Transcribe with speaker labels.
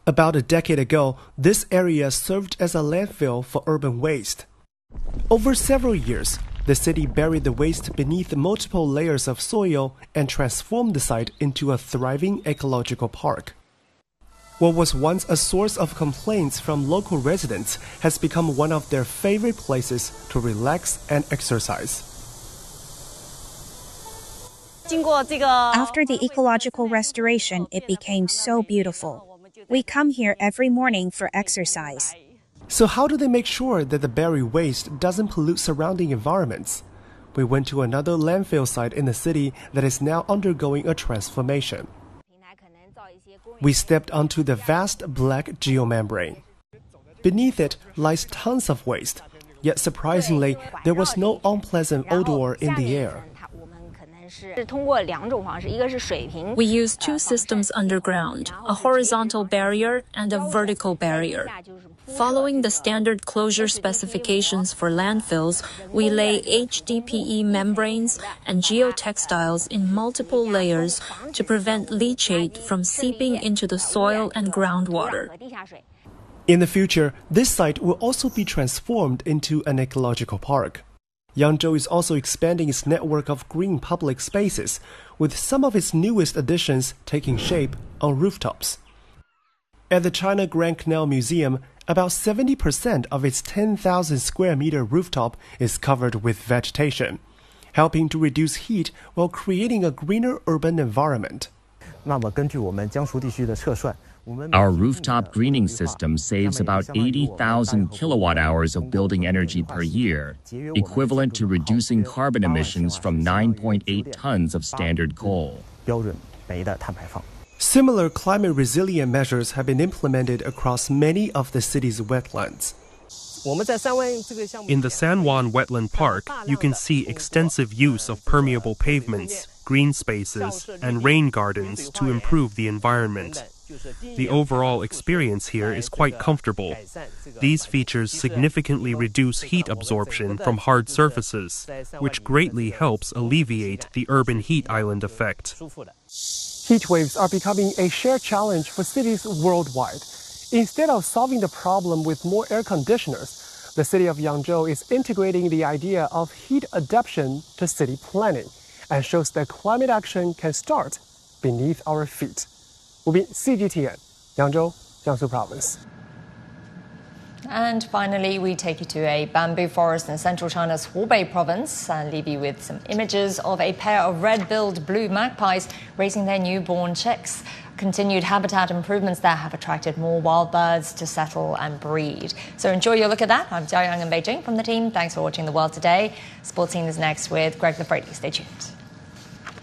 Speaker 1: About a decade ago, this area served as a landfill for urban waste. Over several years, the city buried the waste beneath multiple layers of soil and transformed the site into a thriving ecological park. What was once a source of complaints from local residents has become one of their favorite places to relax and exercise.
Speaker 2: After the ecological restoration, it became so beautiful. We come here every morning for exercise.
Speaker 1: So how do they make sure that the buried waste doesn't pollute surrounding environments? We went to another landfill site in the city that is now undergoing a transformation. We stepped onto the vast black geomembrane. Beneath it lies tons of waste, yet surprisingly, there was no unpleasant odor in the air.
Speaker 3: We use two systems underground, a horizontal barrier and a vertical barrier. Following the standard closure specifications for landfills, we lay HDPE membranes and geotextiles in multiple layers to prevent leachate from seeping into the soil and groundwater.
Speaker 1: In the future, this site will also be transformed into an ecological park. Yangzhou is also expanding its network of green public spaces, with some of its newest additions taking shape on rooftops. At the China Grand Canal Museum, about 70% of its 10,000 square meter rooftop is covered with vegetation, helping to reduce heat while creating a greener urban environment.
Speaker 4: Our rooftop greening system saves about 80,000 kilowatt hours of building energy per year, equivalent to reducing carbon emissions from 9.8 tons of standard coal.
Speaker 1: Similar climate-resilient measures have been implemented across many of the city's wetlands.
Speaker 5: In the San Juan Wetland Park, you can see extensive use of permeable pavements, green spaces, and rain gardens to improve the environment. The overall experience here is quite comfortable. These features significantly reduce heat absorption from hard surfaces, which greatly helps alleviate the urban heat island effect.
Speaker 1: Heat waves are becoming a shared challenge for cities worldwide. Instead of solving the problem with more air conditioners, the city of Yangzhou is integrating the idea of heat adaptation to city planning and shows that climate action can start beneath our feet. 吴斌 CGTN 扬州 Jiangsu Province.
Speaker 6: And finally, we take you to a bamboo forest in central China's Hubei province and leave you with some images of a pair of red-billed blue magpies raising their newborn chicks. Continued habitat improvements there have attracted more wild birds to settle and breed. So enjoy your look at that. I'm Jia Yang in Beijing from the team. Thanks for watching The World Today. Sports Scene is next with Greg Lafredi. Stay tuned.